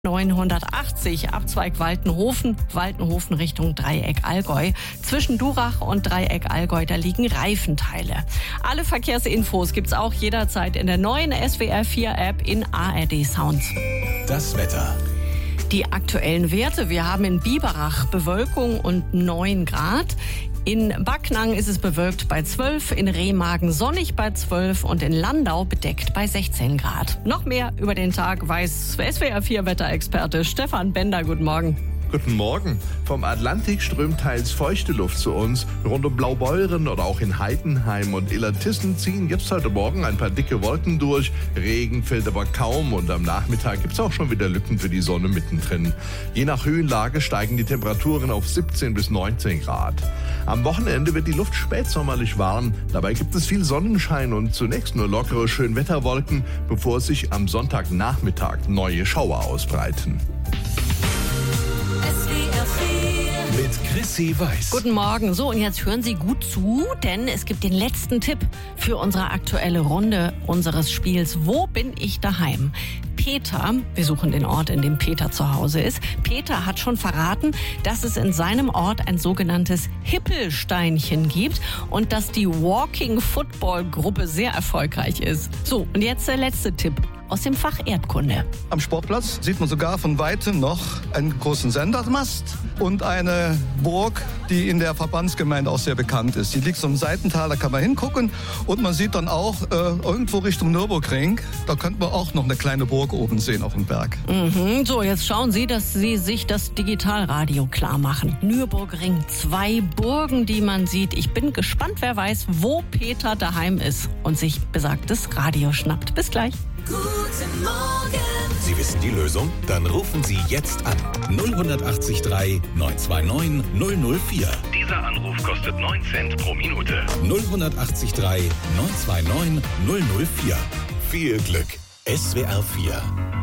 980, Abzweig Waltenhofen Richtung Dreieck Allgäu. Zwischen Durach und Dreieck Allgäu, da liegen Reifenteile. Alle Verkehrsinfos gibt's auch jederzeit in der neuen SWR4-App in ARD Sounds. Das Wetter. Die aktuellen Werte: Wir haben in Biberach Bewölkung und 9 Grad. In Backnang ist es bewölkt bei 12, in Remagen sonnig bei 12 und in Landau bedeckt bei 16 Grad. Noch mehr über den Tag weiß SWR4-Wetterexperte Stefan Bender. Guten Morgen. Guten Morgen. Vom Atlantik strömt teils feuchte Luft zu uns. Rund um Blaubeuren oder auch in Heidenheim und Illertissen ziehen jetzt heute Morgen ein paar dicke Wolken durch. Regen fällt aber kaum und am Nachmittag gibt es auch schon wieder Lücken für die Sonne mittendrin. Je nach Höhenlage steigen die Temperaturen auf 17 bis 19 Grad. Am Wochenende wird die Luft spätsommerlich warm. Dabei gibt es viel Sonnenschein und zunächst nur lockere Schönwetterwolken, bevor sich am Sonntagnachmittag neue Schauer ausbreiten. Mit Chrissy Weiß. Guten Morgen. So, und jetzt hören Sie gut zu, denn es gibt den letzten Tipp für unsere aktuelle Runde unseres Spiels. Wo bin ich daheim? Peter, wir suchen den Ort, in dem Peter zu Hause ist. Peter hat schon verraten, dass es in seinem Ort ein sogenanntes Hippelsteinchen gibt und dass die Walking Football Gruppe sehr erfolgreich ist. So, und jetzt der letzte Tipp aus dem Fach Erdkunde. Am Sportplatz sieht man sogar von Weitem noch einen großen Sendermast und eine Burg, die in der Verbandsgemeinde auch sehr bekannt ist. Die liegt so im Seitental, da kann man hingucken und man sieht dann auch irgendwo Richtung Nürburgring, da könnte man auch noch eine kleine Burg oben sehen auf dem Berg. So, jetzt schauen Sie, dass Sie sich das Digitalradio klar machen. Nürburgring, 2 Burgen, die man sieht. Ich bin gespannt, wer weiß, wo Peter daheim ist und sich besagtes Radio schnappt. Bis gleich. Guten Morgen. Sie wissen die Lösung? Dann rufen Sie jetzt an. 08039 929 004. Dieser Anruf kostet 9 Cent pro Minute. 08039 929 004. Viel Glück. SWR 4